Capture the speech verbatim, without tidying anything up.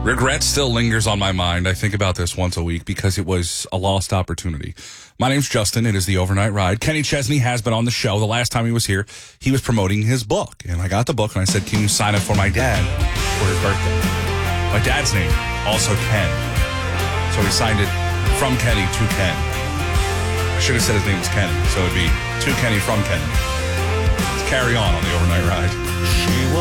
Regret still lingers on my mind. I think about this once a week because it was a lost opportunity. My name's Justin. It is the Overnight Ride. Kenny Chesney has been on the show. The last time he was here, he was promoting his book. And I got the book and I said, can you sign it for my dad for his birthday? My dad's name, also Ken. So he signed it from Kenny to Ken. I should have said his name was Kenny. So it would be to Kenny from Kenny. Let's carry on on the Overnight Ride. She was